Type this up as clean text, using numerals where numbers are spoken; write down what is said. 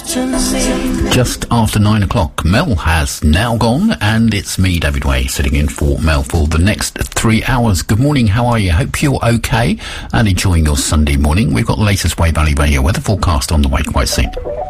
Just after 9 o'clock, Mel has now gone, and it's me, David Way, sitting in for Mel for the next 3 hours. Good morning, how are you? Hope you're okay and enjoying your Sunday morning. We've got the latest Way Valley Radio weather forecast on the way quite soon.